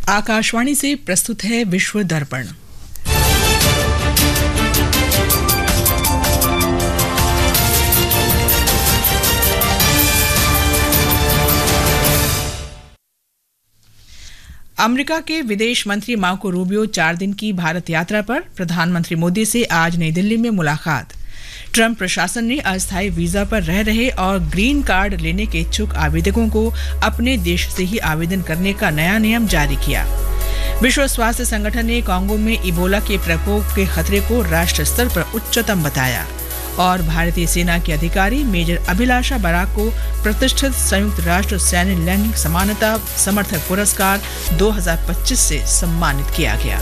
आकाशवाणी से प्रस्तुत है विश्व दर्पण। अमेरिका के विदेश मंत्री मार्को रूबियो 4 दिन की भारत यात्रा पर। प्रधानमंत्री मोदी से आज नई दिल्ली में मुलाकात। ट्रंप प्रशासन ने अस्थायी वीजा पर रह रहे और ग्रीन कार्ड लेने के इच्छुक आवेदकों को अपने देश से ही आवेदन करने का नया नियम जारी किया। विश्व स्वास्थ्य संगठन ने कांगो में इबोला के प्रकोप के खतरे को राष्ट्र स्तर पर उच्चतम बताया। और भारतीय सेना के अधिकारी मेजर अभिलाषा बराक को प्रतिष्ठित संयुक्त राष्ट्र सैन्य लैंगिक समानता समर्थक पुरस्कार 2025 से सम्मानित किया गया।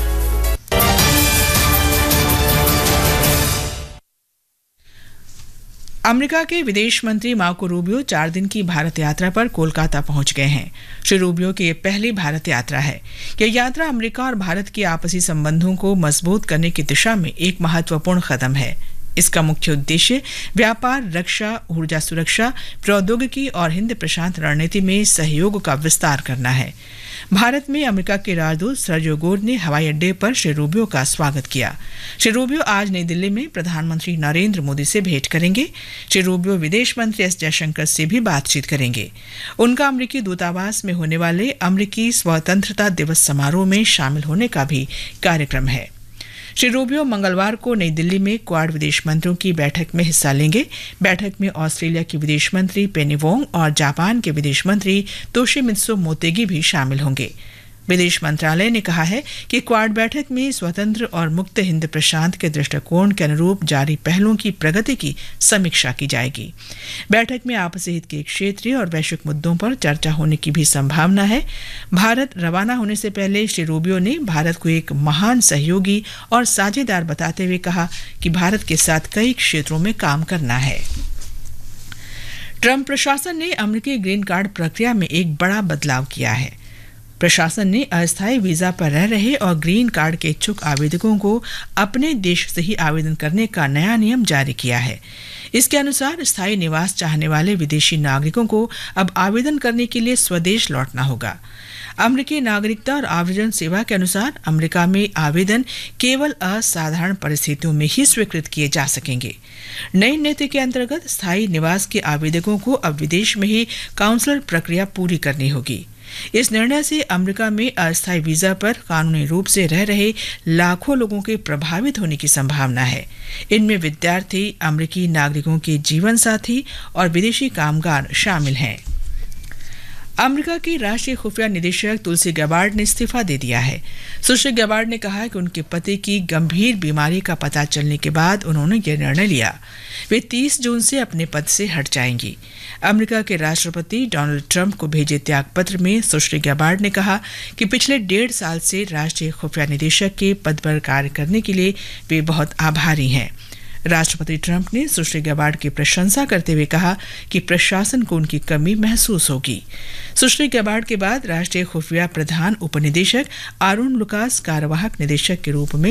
अमेरिका के विदेश मंत्री मार्को रूबियो 4 दिन की भारत यात्रा पर कोलकाता पहुंच गए हैं। श्री रूबियो की यह पहली भारत यात्रा है। यह यात्रा अमेरिका और भारत के आपसी संबंधों को मजबूत करने की दिशा में एक महत्वपूर्ण कदम है। इसका मुख्य उद्देश्य व्यापार, रक्षा, ऊर्जा सुरक्षा, प्रौद्योगिकी और हिंद प्रशांत रणनीति में सहयोग का विस्तार करना है। भारत में अमेरिका के राजदूत सर्जियो गोर ने हवाई अड्डे पर श्री रूबियो का स्वागत किया। श्री रूबियो आज नई दिल्ली में प्रधानमंत्री नरेंद्र मोदी से भेंट करेंगे। श्री रूबियो विदेश मंत्री एस जयशंकर से भी बातचीत करेंगे। उनका अमेरिकी दूतावास में होने वाले अमेरिकी स्वतंत्रता दिवस समारोह में शामिल होने का भी कार्यक्रम है। श्री रूबियो मंगलवार को नई दिल्ली में क्वाड विदेश मंत्रियों की बैठक में हिस्सा लेंगे। बैठक में ऑस्ट्रेलिया की विदेश मंत्री पेनी वोंग और जापान के विदेश मंत्री तोशिमित्सु मोतेगी भी शामिल होंगे। विदेश मंत्रालय ने कहा है कि क्वाड बैठक में स्वतंत्र और मुक्त हिंद प्रशांत के दृष्टिकोण के अनुरूप जारी पहलों की प्रगति की समीक्षा की जाएगी। बैठक में आपसी हित के क्षेत्रीय और वैश्विक मुद्दों पर चर्चा होने की भी संभावना है। भारत रवाना होने से पहले श्री रूबियो ने भारत को एक महान सहयोगी और साझेदार बताते हुए कहा कि भारत के साथ कई क्षेत्रों में काम करना है। ट्रंप प्रशासन ने अमेरिकी ग्रीन कार्ड प्रक्रिया में एक बड़ा बदलाव किया है। प्रशासन ने अस्थायी वीजा पर रह रहे और ग्रीन कार्ड के इच्छुक आवेदकों को अपने देश से ही आवेदन करने का नया नियम जारी किया है। इसके अनुसार स्थायी निवास चाहने वाले विदेशी नागरिकों को अब आवेदन करने के लिए स्वदेश लौटना होगा। अमेरिकी नागरिकता और आव्रजन सेवा के अनुसार अमेरिका में आवेदन केवल असाधारण परिस्थितियों में ही स्वीकृत किए जा सकेंगे। नई नीति के अंतर्गत स्थायी निवास के आवेदकों को अब विदेश में ही काउंसलर प्रक्रिया पूरी करनी होगी। इस निर्णय से अमेरिका में अस्थायी वीजा पर कानूनी रूप से रह रहे लाखों लोगों के प्रभावित होने की संभावना है। इनमें विद्यार्थी, अमेरिकी नागरिकों के जीवन साथी और विदेशी कामगार शामिल हैं। अमेरिका की राष्ट्रीय खुफिया निदेशक तुलसी गैबार्ड ने इस्तीफा दे दिया है। सुश्री गैबार्ड ने कहा कि उनके पति की गंभीर बीमारी का पता चलने के बाद उन्होंने यह निर्णय लिया। वे 30 जून से अपने पद से हट जाएंगी। अमेरिका के राष्ट्रपति डोनाल्ड ट्रंप को भेजे त्यागपत्र में सुश्री गैबार्ड ने कहा कि पिछले 1.5 साल से राष्ट्रीय खुफिया निदेशक के पद पर कार्य करने के लिए वे बहुत आभारी हैं। राष्ट्रपति ट्रंप ने सुश्री गैबार्ड की प्रशंसा करते हुए कहा कि प्रशासन को उनकी कमी महसूस होगी। सुश्री गैबार्ड के बाद राष्ट्रीय खुफिया प्रधान उपनिदेशक आरोन लुकास कार्यवाहक निदेशक के रूप में